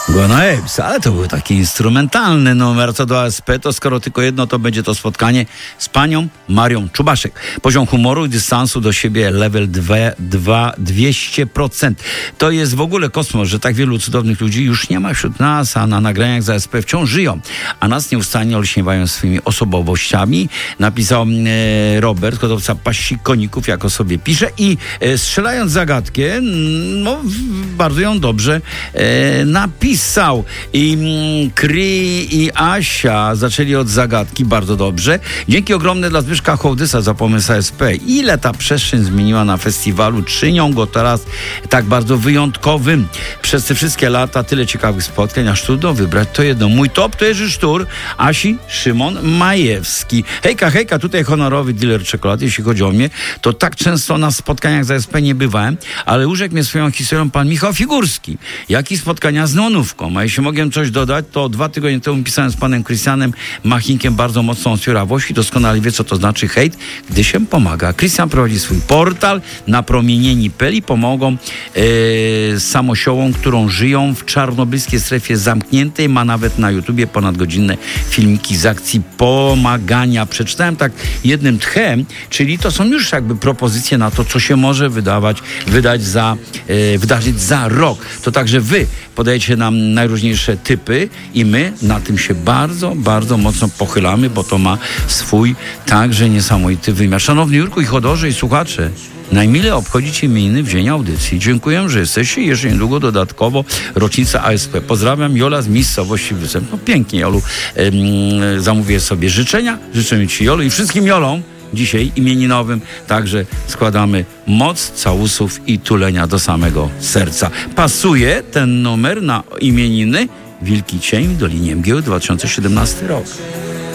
Guano Apes, ale to był taki instrumentalny numer. Co do ASP, to skoro tylko jedno, to będzie to spotkanie z panią Marią Czubaszek. Poziom humoru i dystansu do siebie level 200%. To jest w ogóle kosmos, że tak wielu cudownych ludzi już nie ma wśród nas, a na nagraniach z ASP wciąż żyją, a nas nieustannie olśniewają swoimi osobowościami. Napisał Robert, hodowca paści koników, jak o sobie pisze, i strzelając zagadkę, no bardzo ją dobrze napisał. I Kri i Asia zaczęli od zagadki bardzo dobrze. Dzięki ogromne dla Zbyszka Hołdysa za pomysł ASP. Ile ta przestrzeń zmieniła na festiwalu, czynią go teraz tak bardzo wyjątkowym. Przez te wszystkie lata tyle ciekawych spotkań, aż trudno wybrać to jedno. Mój top to Jerzy Sztur, Asi Szymon Majewski. Hejka, tutaj honorowy dealer czekolady. Jeśli chodzi o mnie, to tak często na spotkaniach z ASP nie bywałem, ale urzekł mnie swoją historią pan Michał Figurski. Jak i spotkania z Nonówką. A jeśli mogłem coś dodać, to 2 tygodnie temu pisałem z panem Krystianem Machinkiem bardzo mocną zbierawość i doskonale wie, co to znaczy hejt, gdy się pomaga. Krystian prowadzi swój portal Napromienieni.pl i pomogą samosiołom, którą żyją w czarnobylskiej strefie zamkniętej. Ma nawet na YouTubie ponadgodzinne filmiki z akcji pomagania. Przeczytałem tak jednym tchem, czyli to są już jakby propozycje na to, co się może wydarzyć za rok. To także wy podajecie nam najróżniejsze typy i my na tym się bardzo, bardzo mocno pochylamy, bo to ma swój także niesamowity wymiar. Szanowny Jurku i Chodorze i słuchacze, najmile obchodzicie imieniny w dzień audycji. Dziękuję, że jesteście. Jeszcze niedługo dodatkowo rocznica ASP. Pozdrawiam, Jola z miejscowości Wysep. No pięknie, Jolu. Zamówię sobie życzenia. Życzę ci, Jolu, i wszystkim Jolom dzisiaj imieninowym także składamy moc całusów i tulenia do samego serca. Pasuje ten numer na imieniny Wielki Cień w Dolinie Mgieł 2017 rok.